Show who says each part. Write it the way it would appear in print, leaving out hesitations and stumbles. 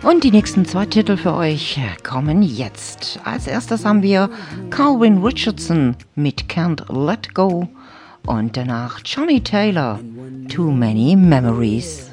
Speaker 1: Und die nächsten zwei Titel für euch kommen jetzt. Als erstes haben wir Calvin Richardson mit Can't Let Go und danach Johnny Taylor, Too Many Memories.